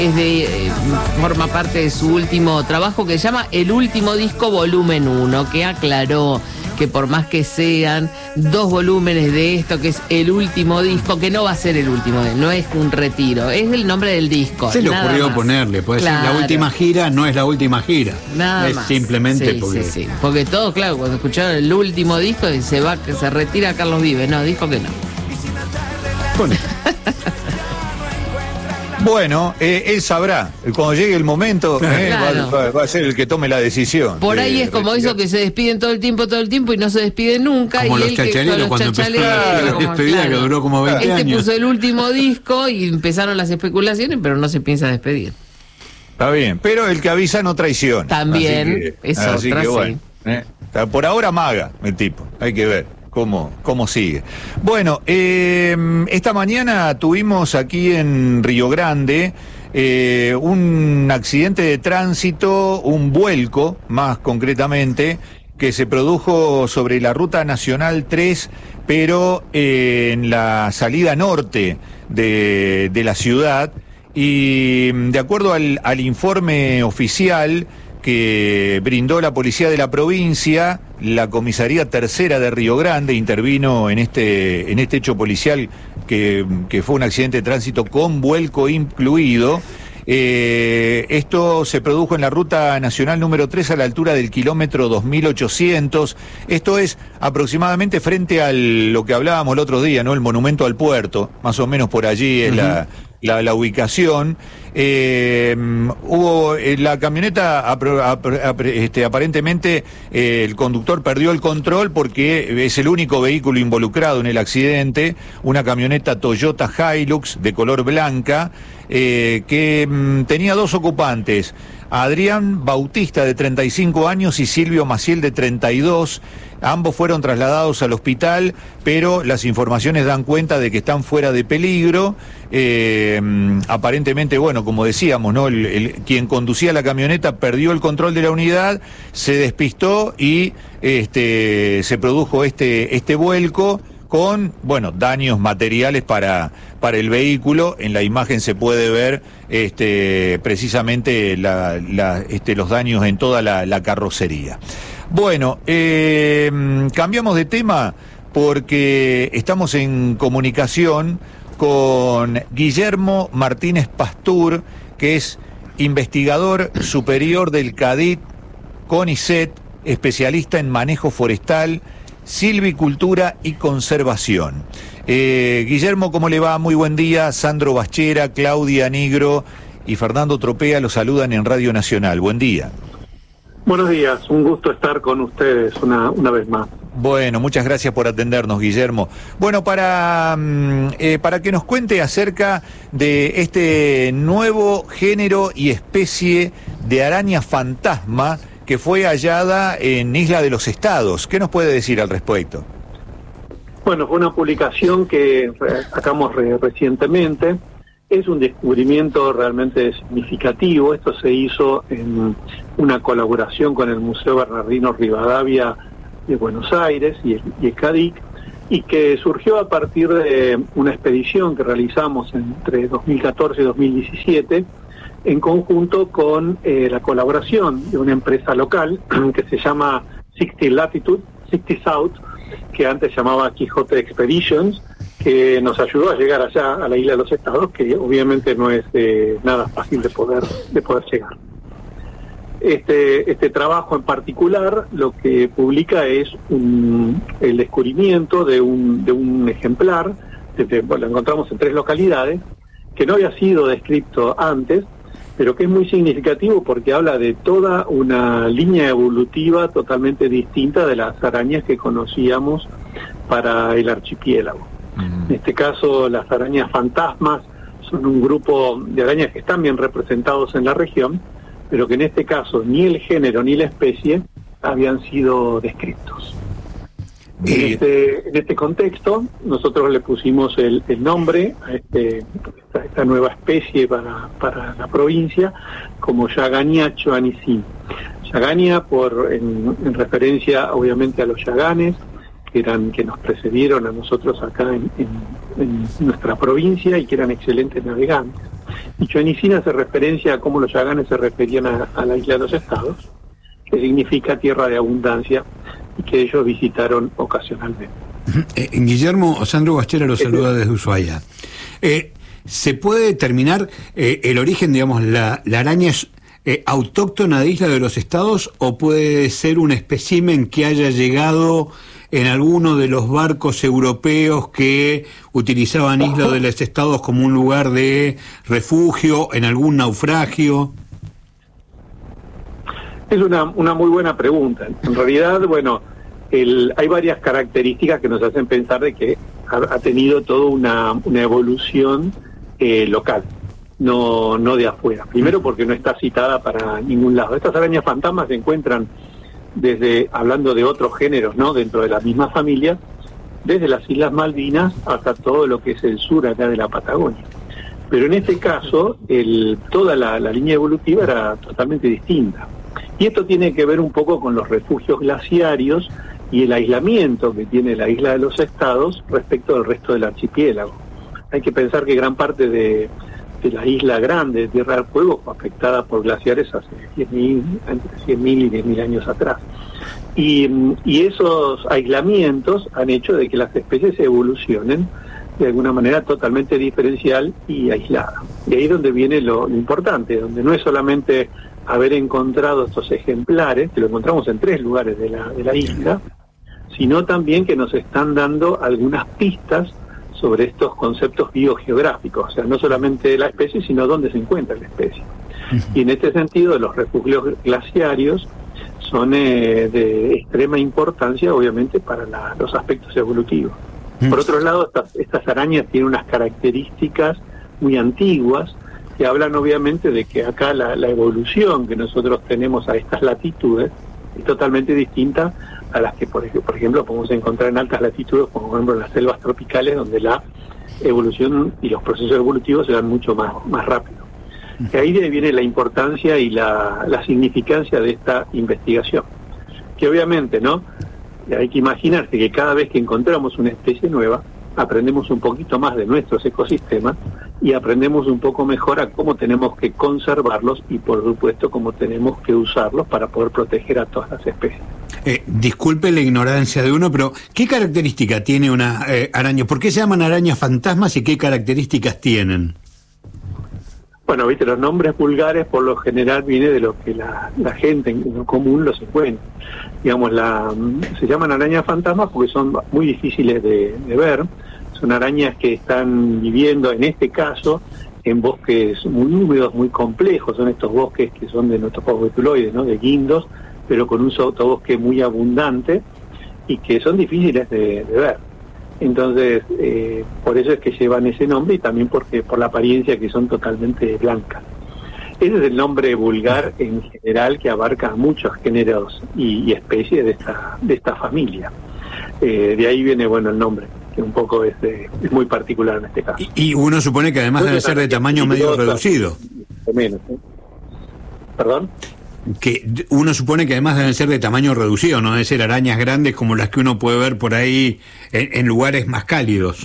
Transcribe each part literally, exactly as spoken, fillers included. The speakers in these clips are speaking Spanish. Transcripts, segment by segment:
Es de, eh, forma parte de su último trabajo que se llama El Último Disco Volumen uno, que aclaró que por más que sean dos volúmenes de esto, que es el último disco, que no va a ser el último, no es un retiro, es el nombre del disco. Se le ocurrió más ponerle, puede claro. ser la última gira, no es la última gira. Nada es más. simplemente sí, porque... Sí, sí. Porque todos, claro, cuando escucharon el último disco, se va, que se retira Carlos Vives. No, dijo que no. Bueno. Bueno, eh, él sabrá, cuando llegue el momento, eh, claro. va, va, va a ser el que tome la decisión. Por ahí de, es como retirar. eso que se despiden todo el tiempo, todo el tiempo y no se despiden nunca. Como y los él que, chachaleros cuando empezó la despedida, que duró como veinte este años. puso el último disco y empezaron las especulaciones, pero no se piensa despedir. Está bien, pero el que avisa no traiciona. También, así que, es así otra, que, sí. bueno, eh, por ahora maga el tipo, hay que ver cómo, cómo sigue. Bueno, eh, esta mañana tuvimos aquí en Río Grande eh, un accidente de tránsito, un vuelco más concretamente, que se produjo sobre la Ruta Nacional tres, pero eh, en la salida norte de, de la ciudad. Y de acuerdo al, al informe oficial que brindó la policía de la provincia, la comisaría tercera de Río Grande intervino en este, en este hecho policial que, que fue un accidente de tránsito con vuelco incluido. Eh, esto se produjo en la Ruta Nacional número tres a la altura del kilómetro dos mil ochocientos. Esto es aproximadamente frente a lo que hablábamos el otro día, ¿no? El monumento al puerto, más o menos por allí es uh-huh. la... La, la ubicación. Eh, hubo eh, la camioneta apro, apro, apro, este, aparentemente eh, el conductor perdió el control porque es el único vehículo involucrado en el accidente, una camioneta Toyota Hilux de color blanca eh, que mm, tenía dos ocupantes, Adrián Bautista de treinta y cinco años y Silvio Maciel de treinta y dos. Ambos fueron trasladados al hospital, pero las informaciones dan cuenta de que están fuera de peligro. Eh, aparentemente, bueno, como decíamos, ¿no? El, el, quien conducía la camioneta perdió el control de la unidad, se despistó y este, se produjo este, este vuelco con, bueno, daños materiales para, para el vehículo. En la imagen se puede ver este, precisamente la, la, este, los daños en toda la, la carrocería. Bueno, eh, cambiamos de tema porque estamos en comunicación con Guillermo Martínez Pastur, que es investigador superior del CADIT CONICET, especialista en manejo forestal, silvicultura y conservación. Eh, Guillermo, ¿cómo le va? Muy buen día. Sandro Baschera, Claudia Nigro y Fernando Tropea los saludan en Radio Nacional. Buen día. Buenos días, un gusto estar con ustedes una, una vez más. Bueno, muchas gracias por atendernos, Guillermo. Bueno, para, eh, para que nos cuente acerca de este nuevo género y especie de araña fantasma que fue hallada en Isla de los Estados. ¿Qué nos puede decir al respecto? Bueno, fue una publicación que sacamos re- recientemente. Es un descubrimiento realmente significativo. Esto se hizo en una colaboración con el Museo Bernardino Rivadavia de Buenos Aires y el, y el CADIC, y que surgió a partir de una expedición que realizamos entre dos mil catorce y dos mil diecisiete en conjunto con eh, la colaboración de una empresa local que se llama sixty Latitude, sixty South, que antes llamaba Quijote Expeditions, que nos ayudó a llegar allá a la Isla de los Estados, que obviamente no es eh, nada fácil de poder de poder llegar. Este este trabajo en particular lo que publica es un, el descubrimiento de un de un ejemplar, desde, bueno, lo encontramos en tres localidades, que no había sido descrito antes, pero que es muy significativo porque habla de toda una línea evolutiva totalmente distinta de las arañas que conocíamos para el archipiélago. En este caso, las arañas fantasmas son un grupo de arañas que están bien representados en la región, pero que en este caso ni el género ni la especie habían sido descritos. En este, en este contexto, nosotros le pusimos el, el nombre a este, esta, esta nueva especie para, para la provincia como Yagania choanicin. Yagania por, en, en referencia obviamente a los yaganes, que eran que nos precedieron a nosotros acá en, en, en nuestra provincia y que eran excelentes navegantes. Y Choinicina hace referencia a cómo los yaganes se referían a, a la isla de los estados, que significa tierra de abundancia, y que ellos visitaron ocasionalmente. Eh, Guillermo, Sandro Bachera lo saluda desde Ushuaia. Eh, ¿Se puede determinar eh, el origen, digamos, la, la araña es eh, autóctona de Isla de los Estados o puede ser un espécimen que haya llegado en alguno de los barcos europeos que utilizaban Isla de los Estados como un lugar de refugio, en algún naufragio? Es una, una muy buena pregunta. En realidad, bueno, el, hay varias características que nos hacen pensar de que ha, ha tenido toda una, una evolución eh, local, no, no de afuera. Primero porque no está citada para ningún lado. Estas arañas fantasmas se encuentran desde, hablando de otros géneros, ¿no?, dentro de la misma familia, desde las Islas Malvinas hasta todo lo que es el sur acá de la Patagonia. Pero en este caso, el, toda la, la línea evolutiva era totalmente distinta. Y esto tiene que ver un poco con los refugios glaciarios y el aislamiento que tiene la isla de los estados respecto al resto del archipiélago. Hay que pensar que gran parte de, de la isla grande de Tierra del Fuego fue afectada por glaciares hace diez mil, entre cien mil y diez mil años atrás. Y, y esos aislamientos han hecho de que las especies evolucionen de alguna manera totalmente diferencial y aislada. Y ahí es donde viene lo, lo importante, donde no es solamente haber encontrado estos ejemplares, que lo encontramos en tres lugares de la, de la isla, sino también que nos están dando algunas pistas sobre estos conceptos biogeográficos, o sea, no solamente la especie, sino dónde se encuentra la especie. Y en este sentido, los refugios glaciarios son eh, de extrema importancia, obviamente, para la, los aspectos evolutivos. Por otro lado, estas, estas arañas tienen unas características muy antiguas, que hablan obviamente de que acá la, la evolución que nosotros tenemos a estas latitudes es totalmente distinta a las que, por, por ejemplo, podemos encontrar en altas latitudes, como por ejemplo en las selvas tropicales, donde la evolución y los procesos evolutivos se dan mucho más, más rápido. Y ahí viene la importancia y la, la significancia de esta investigación. Que obviamente, ¿no?, hay que imaginarse que cada vez que encontramos una especie nueva, aprendemos un poquito más de nuestros ecosistemas y aprendemos un poco mejor a cómo tenemos que conservarlos y, por supuesto, cómo tenemos que usarlos para poder proteger a todas las especies. Eh, disculpe la ignorancia de uno, pero ¿qué característica tiene una eh, araña? ¿Por qué se llaman arañas fantasmas y qué características tienen? Bueno, viste, los nombres vulgares por lo general viene de lo que la, la gente en lo común los encuentra. Digamos, la, se llaman arañas fantasmas porque son muy difíciles de, de ver. Son arañas que están viviendo, en este caso, en bosques muy húmedos, muy complejos. Son estos bosques que son de notofagus betuloides, ¿no?, de guindos, pero con un sotobosque muy abundante y que son difíciles de, de ver. Entonces, eh, por eso es que llevan ese nombre y también porque por la apariencia que son totalmente blancas. Ese es el nombre vulgar en general que abarca a muchos géneros y, y especies de esta de esta familia. Eh, de ahí viene, bueno, el nombre, que un poco es, de, es muy particular en este caso. Y, y uno supone que además debe ser de tamaño medio reducido. O menos, ¿eh? ¿Perdón? Que uno supone que además deben ser de tamaño reducido, no deben ser arañas grandes como las que uno puede ver por ahí en, en lugares más cálidos.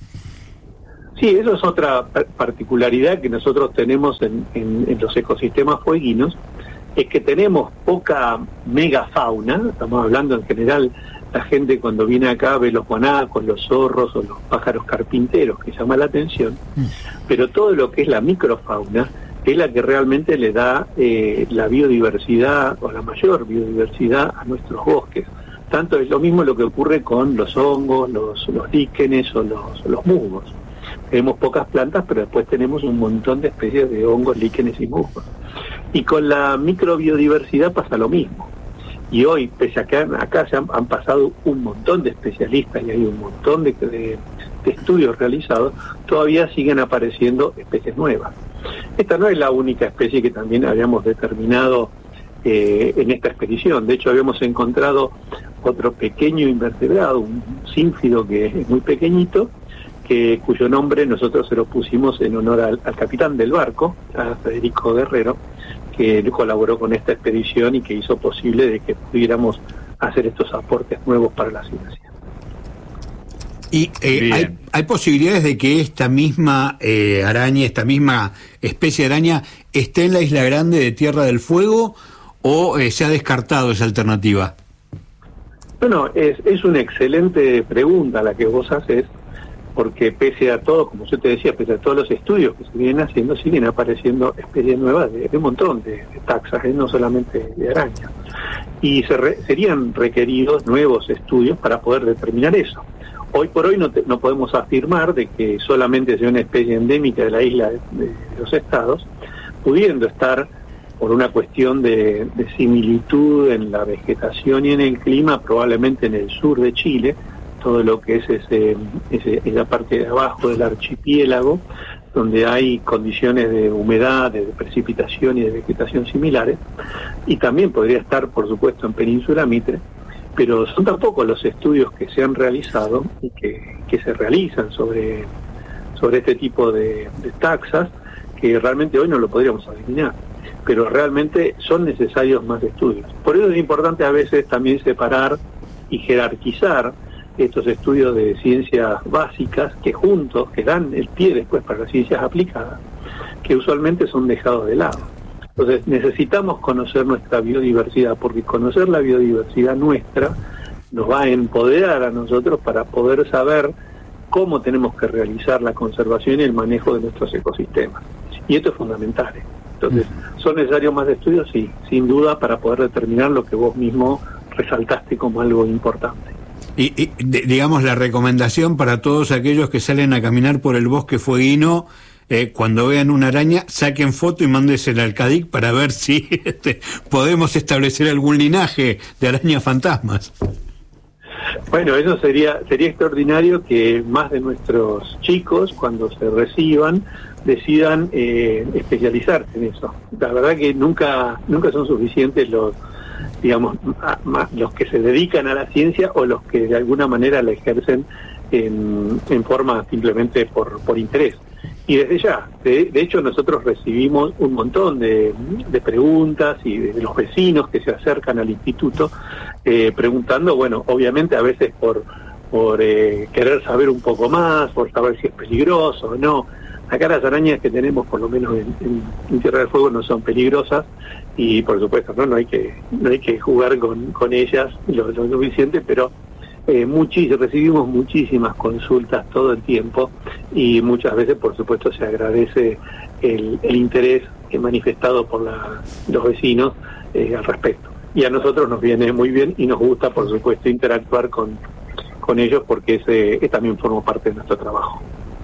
Sí, eso es otra particularidad que nosotros tenemos en, en, en los ecosistemas fueguinos, es que tenemos poca megafauna. Estamos hablando en general, la gente cuando viene acá ve los guanacos, los zorros o los pájaros carpinteros, que llama la atención, mm. pero todo lo que es la microfauna es la que realmente le da eh, la biodiversidad, o la mayor biodiversidad, a nuestros bosques. Tanto es lo mismo lo que ocurre con los hongos, los, los líquenes o los, los musgos. Tenemos pocas plantas, pero después tenemos un montón de especies de hongos, líquenes y musgos. Y con la microbiodiversidad pasa lo mismo. Y hoy, pese a que acá se han, han pasado un montón de especialistas y hay un montón de, de, de estudios realizados, todavía siguen apareciendo especies nuevas. Esta no es la única especie que también habíamos determinado eh, en esta expedición. De hecho, habíamos encontrado otro pequeño invertebrado, un sínfido que es muy pequeñito, que cuyo nombre nosotros se lo pusimos en honor al, al capitán del barco, a Federico Guerrero, que colaboró con esta expedición y que hizo posible de que pudiéramos hacer estos aportes nuevos para la ciencia. Y eh, hay, hay posibilidades de que esta misma eh, araña, esta misma especie de araña, esté en la Isla Grande de Tierra del Fuego, o eh, se ha descartado esa alternativa. Bueno, es, es una excelente pregunta la que vos haces, porque pese a todo, como yo te decía, pese a todos los estudios que se vienen haciendo, siguen apareciendo especies nuevas de, de un montón de, de taxas, ¿eh? No solamente de arañas. Y se re, serían requeridos nuevos estudios para poder determinar eso. Hoy por hoy no, te, no podemos afirmar de que solamente sea una especie endémica de la isla de, de los estados, pudiendo estar por una cuestión de, de similitud en la vegetación y en el clima, probablemente en el sur de Chile, todo lo que es ese, ese, esa parte de abajo del archipiélago, donde hay condiciones de humedad, de precipitación y de vegetación similares, y también podría estar, por supuesto, en Península Mitre, pero son tampoco los estudios que se han realizado y que, que se realizan sobre, sobre este tipo de, de taxas, que realmente hoy no lo podríamos adivinar, pero realmente son necesarios más estudios. Por eso es importante a veces también separar y jerarquizar estos estudios de ciencias básicas que juntos, que dan el pie después para las ciencias aplicadas, que usualmente son dejados de lado. Entonces necesitamos conocer nuestra biodiversidad, porque conocer la biodiversidad nuestra nos va a empoderar a nosotros para poder saber cómo tenemos que realizar la conservación y el manejo de nuestros ecosistemas. Y esto es fundamental. Entonces, ¿son necesarios más estudios? Sí, sin duda, para poder determinar lo que vos mismo resaltaste como algo importante. Y, y de, digamos, la recomendación para todos aquellos que salen a caminar por el bosque fueguino, eh, cuando vean una araña, saquen foto y mándesela al CADIC para ver si este, podemos establecer algún linaje de arañas fantasmas. Bueno, eso sería sería extraordinario que más de nuestros chicos, cuando se reciban, decidan eh, especializarse en eso. La verdad que nunca nunca son suficientes los, digamos, más los que se dedican a la ciencia o los que de alguna manera la ejercen en, en forma simplemente por, por interés. Y desde ya, de, de hecho nosotros recibimos un montón de, de preguntas y de, de los vecinos que se acercan al instituto eh, preguntando, bueno, obviamente a veces por, por eh, querer saber un poco más, por saber si es peligroso o no. Acá las arañas que tenemos, por lo menos en, en, en Tierra del Fuego, no son peligrosas y por supuesto no no hay que no hay que jugar con, con ellas lo, lo suficiente, pero eh, muchis, recibimos muchísimas consultas todo el tiempo y muchas veces por supuesto se agradece el, el interés que manifestado por la, los vecinos eh, al respecto. Y a nosotros nos viene muy bien y nos gusta por supuesto interactuar con, con ellos porque ese, ese también forma parte de nuestro trabajo.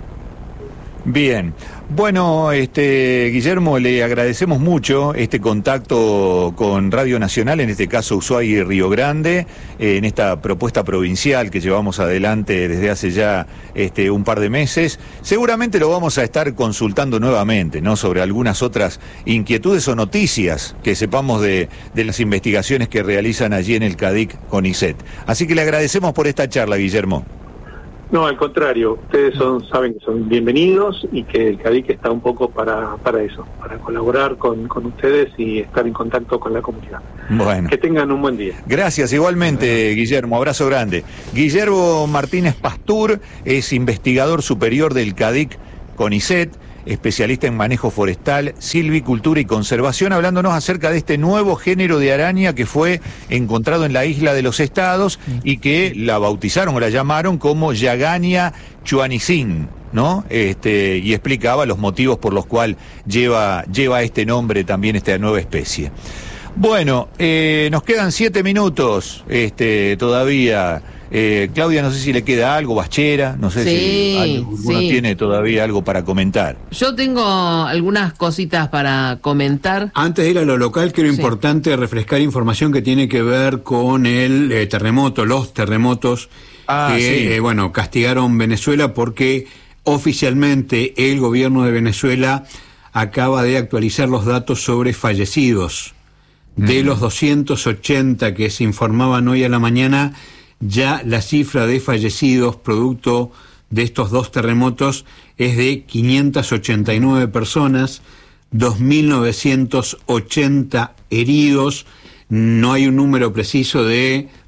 Bien, bueno, este Guillermo, le agradecemos mucho este contacto con Radio Nacional, en este caso Ushuaia y Río Grande, eh, en esta propuesta provincial que llevamos adelante desde hace ya este, un par de meses. Seguramente lo vamos a estar consultando nuevamente, ¿no?, sobre algunas otras inquietudes o noticias que sepamos de, de las investigaciones que realizan allí en el CADIC CONICET. Así que le agradecemos por esta charla, Guillermo. No, al contrario, ustedes son saben que son bienvenidos y que el CADIC está un poco para para eso, para colaborar con, con ustedes y estar en contacto con la comunidad. Bueno. Que tengan un buen día. Gracias, igualmente, Guillermo, abrazo grande. Guillermo Martínez Pastur es investigador superior del CADIC CONICET, especialista en manejo forestal, silvicultura y conservación, hablándonos acerca de este nuevo género de araña que fue encontrado en la isla de los Estados y que la bautizaron o la llamaron como Yagania chuanicin, ¿no? Este, y explicaba los motivos por los cuales lleva, lleva este nombre también esta nueva especie. Bueno, eh, nos quedan siete minutos este, todavía. Eh, Claudia, no sé si le queda algo, Bachera, no sé sí, si alguno sí. tiene todavía algo para comentar. Yo tengo algunas cositas para comentar. Antes de ir a lo local, creo Sí. importante refrescar información que tiene que ver con el eh, terremoto, los terremotos Ah, que, sí. eh, bueno, castigaron Venezuela porque oficialmente el gobierno de Venezuela acaba de actualizar los datos sobre fallecidos. De los doscientos ochenta que se informaban hoy a la mañana, ya la cifra de fallecidos producto de estos dos terremotos es de quinientas ochenta y nueve personas, dos mil novecientos ochenta heridos. No hay un número preciso de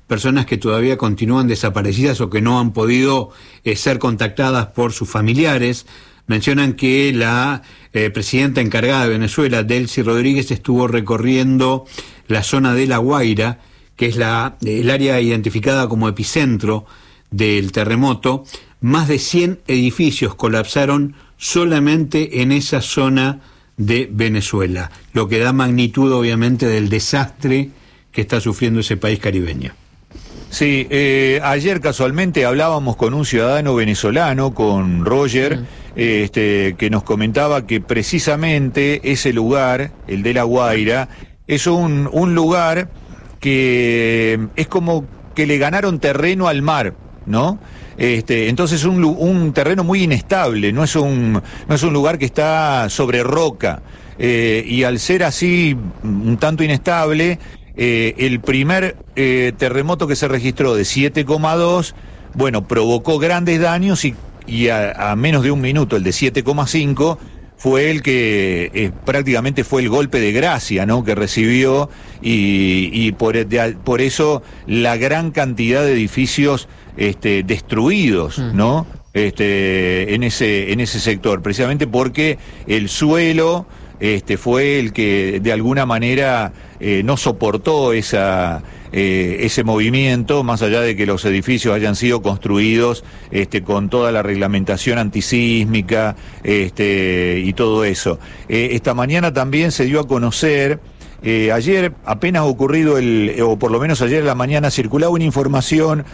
personas que todavía continúan desaparecidas o que no han podido eh, ser contactadas por sus familiares. Mencionan que la eh, presidenta encargada de Venezuela, Delcy Rodríguez, estuvo recorriendo la zona de La Guaira, que es la, el área identificada como epicentro del terremoto. Más de cien edificios colapsaron solamente en esa zona de Venezuela, lo que da magnitud obviamente del desastre que está sufriendo ese país caribeño. Sí, eh, ayer casualmente hablábamos con un ciudadano venezolano, con Roger, mm. este, que nos comentaba que precisamente ese lugar, el de La Guaira, es un, un lugar que es como que le ganaron terreno al mar, ¿no? Este, entonces un, un terreno muy inestable, no es un, no es un lugar que está sobre roca, eh, y al ser así un tanto inestable, eh, el primer eh, terremoto que se registró de siete coma dos, bueno, provocó grandes daños y, y a, a menos de un minuto el de siete coma cinco fue el que eh, prácticamente fue el golpe de gracia, ¿no?, que recibió, y, y por, de, por eso la gran cantidad de edificios este, destruidos, ¿no?, este, en ese, en ese sector, precisamente porque el suelo este, fue el que de alguna manera eh, no soportó esa... Eh, ese movimiento, más allá de que los edificios hayan sido construidos este, con toda la reglamentación antisísmica este, y todo eso. Eh, esta mañana también se dio a conocer, eh, ayer apenas ocurrido, el, o por lo menos ayer en la mañana, circulaba una información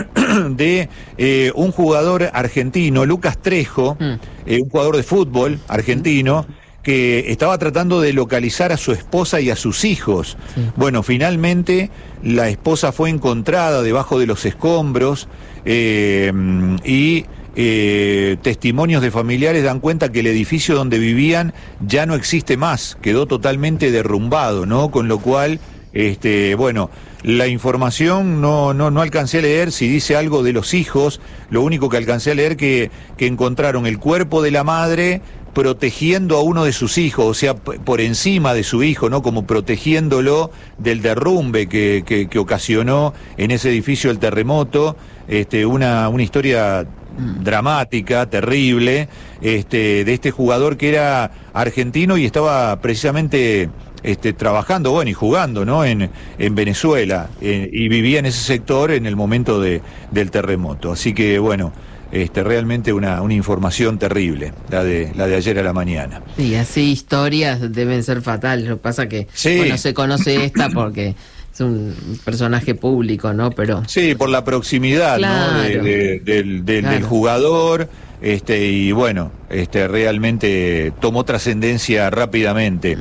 de eh, un jugador argentino, Lucas Trejo, mm. eh, un jugador de fútbol argentino, que estaba tratando de localizar a su esposa y a sus hijos. Sí. Bueno, finalmente la esposa fue encontrada debajo de los escombros eh, y eh, testimonios de familiares dan cuenta que el edificio donde vivían ya no existe más, quedó totalmente derrumbado, ¿no? Con lo cual, este, bueno, la información no, no, no alcancé a leer si dice algo de los hijos, lo único que alcancé a leer que, que encontraron el cuerpo de la madre protegiendo a uno de sus hijos, o sea, por encima de su hijo, ¿no? Como protegiéndolo del derrumbe que, que, que ocasionó en ese edificio el terremoto. Este, una, una historia dramática, terrible, este, de este jugador que era argentino y estaba precisamente este, trabajando, bueno, y jugando, ¿no?, en, en Venezuela, eh, y vivía en ese sector en el momento de, del terremoto. Así que, bueno, Este, realmente una, una información terrible, la de, la de ayer a la mañana. Sí, así historias deben ser fatales. Lo que pasa que, sí, bueno, se conoce esta porque es un personaje público, ¿no? Pero sí, por la proximidad, claro, ¿no?, de, de, del, del, claro. del jugador, este, y bueno, este, realmente tomó trascendencia rápidamente.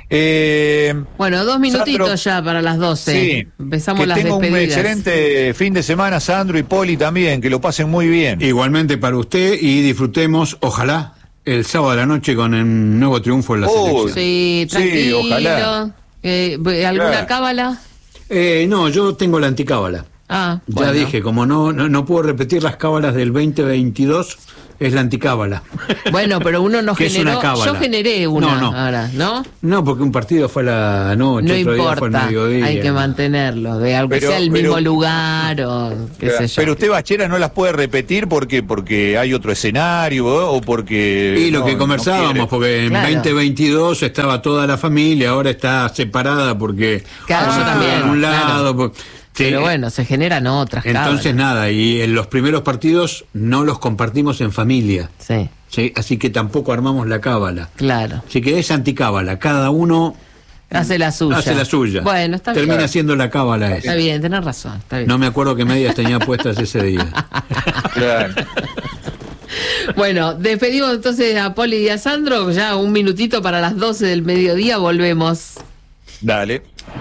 Eh, bueno, dos minutitos, Sandro, ya para las doce. Sí, empezamos que las tengo despedidas. Un excelente fin de semana, Sandro y Poli también, que lo pasen muy bien. Igualmente para usted, y disfrutemos, ojalá, el sábado de la noche con el nuevo triunfo en la oh, selección. Sí, tranquilo. Sí, ojalá. Eh, ¿Alguna claro. cábala? Eh, no, yo tengo la anticábala. Ah, ya bueno. dije, como no, no, no puedo repetir las cábalas del veinte veintidós, es la anticábala. Bueno, pero uno no generó. Yo generé una no, no. ahora, ¿no? No, porque un partido fue a la noche, no otro importa, día fue al mediodía. Hay que mantenerlo, de algo pero, sea el pero, mismo lugar o qué pero, sé yo. Pero usted, Bachera, no las puede repetir porque porque hay otro escenario o porque. Y lo no, que conversábamos, no porque en claro. veinte veintidós estaba toda la familia, ahora está separada porque claro, uno también, está en un lado. Claro. Sí. Pero bueno, se generan otras Entonces cábalas. Nada, y en los primeros partidos no los compartimos en familia. Sí. Sí, así que tampoco armamos la cábala. Claro. Así que es anticábala, cada uno hace la suya. Hace la suya. Bueno, está bien. Termina siendo la cábala esa. Está bien, tenés razón, está bien. No me acuerdo qué medias tenía puestas ese día. Claro. Bueno, despedimos entonces a Poli y a Sandro, ya un minutito para las doce del mediodía, volvemos. Dale.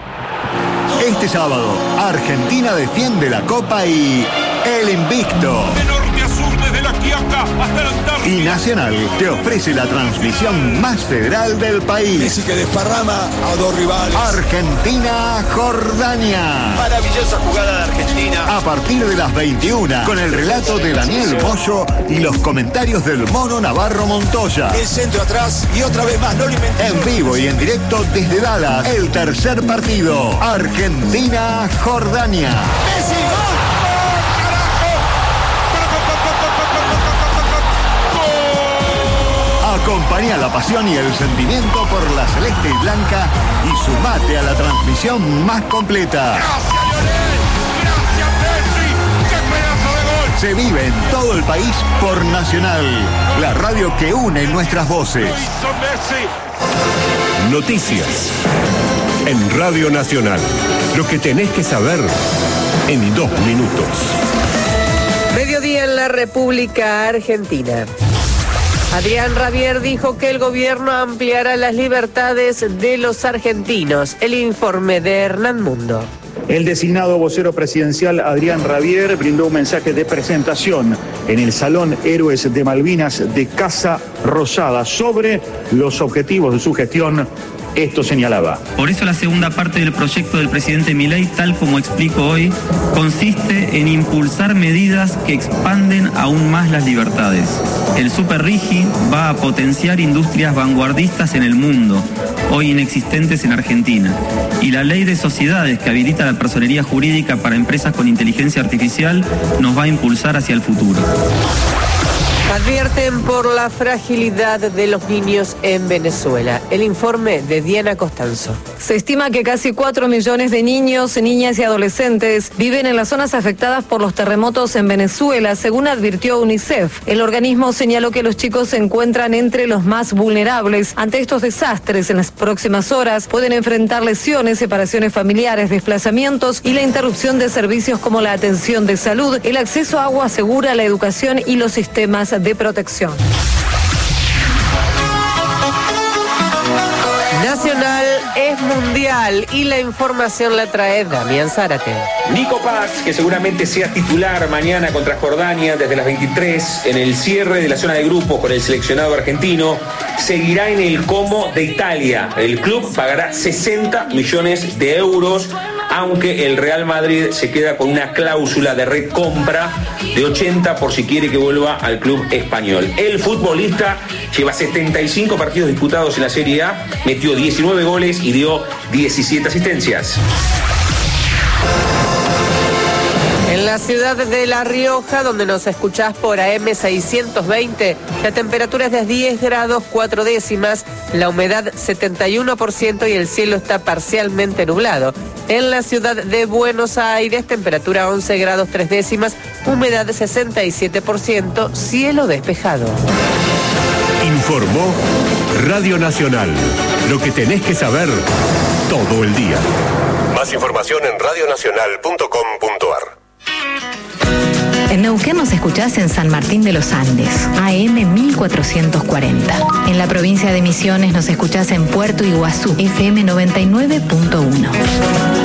Este sábado, Argentina defiende la Copa y el invicto. De norte a sur, desde La Quiaca Y Nacional te ofrece la transmisión más federal del país. Messi que desparrama a dos rivales. Argentina-Jordania. Maravillosa jugada de Argentina. A partir de las veintiuna, con el relato de Daniel Moyo y los comentarios del Mono Navarro Montoya. El centro atrás y otra vez más, no lo inventé. En vivo y en directo desde Dallas, el tercer partido. Argentina-Jordania. Messi, gol. Acompaña la pasión y el sentimiento por la celeste y blanca y sumate a la transmisión más completa. Gracias, Lionel. Gracias, Messi. ¡Qué pedazo de gol! Se vive en todo el país por Nacional, la radio que une nuestras voces. Lo hizo Messi. Noticias en Radio Nacional. Lo que tenés que saber en dos minutos. Mediodía en la República Argentina. Adrián Rabier dijo que el gobierno ampliará las libertades de los argentinos. El informe de Hernán Mundo. El designado vocero presidencial Adrián Rabier brindó un mensaje de presentación en el Salón Héroes de Malvinas de Casa Rosada sobre los objetivos de su gestión. Esto señalaba. Por eso la segunda parte del proyecto del presidente Milei, tal como explico hoy, consiste en impulsar medidas que expanden aún más las libertades. El Super Rigi va a potenciar industrias vanguardistas en el mundo, hoy inexistentes en Argentina. Y la ley de sociedades que habilita la personería jurídica para empresas con inteligencia artificial nos va a impulsar hacia el futuro. Advierten por la fragilidad de los niños en Venezuela. El informe de Diana Costanzo. Se estima que casi cuatro millones de niños, niñas y adolescentes viven en las zonas afectadas por los terremotos en Venezuela, según advirtió UNICEF. El organismo señaló que los chicos se encuentran entre los más vulnerables ante estos desastres. En las próximas horas pueden enfrentar lesiones, separaciones familiares, desplazamientos y la interrupción de servicios como la atención de salud, el acceso a agua segura, la educación y los sistemas de protección. Nacional es mundial y la información la trae Damián Zárate. Nico Paz, que seguramente sea titular mañana contra Jordania desde las veintitrés en el cierre de la zona de grupos con el seleccionado argentino, seguirá en el Como de Italia. El club pagará sesenta millones de euros, aunque el Real Madrid se queda con una cláusula de recompra de ochenta por si quiere que vuelva al club español. El futbolista lleva setenta y cinco partidos disputados en la Serie A, metió diecinueve goles y dio diecisiete asistencias. En la ciudad de La Rioja, donde nos escuchás por A M seiscientos veinte, la temperatura es de diez grados cuatro décimas, la humedad setenta y uno por ciento y el cielo está parcialmente nublado. En la ciudad de Buenos Aires, temperatura once grados tres décimas, humedad sesenta y siete por ciento, cielo despejado. Informó Radio Nacional. Lo que tenés que saber todo el día. Más información en radio nacional punto com punto a r. En Neuquén nos escuchás en San Martín de los Andes, A M mil cuatrocientos cuarenta. En la provincia de Misiones nos escuchás en Puerto Iguazú, F M noventa y nueve punto uno.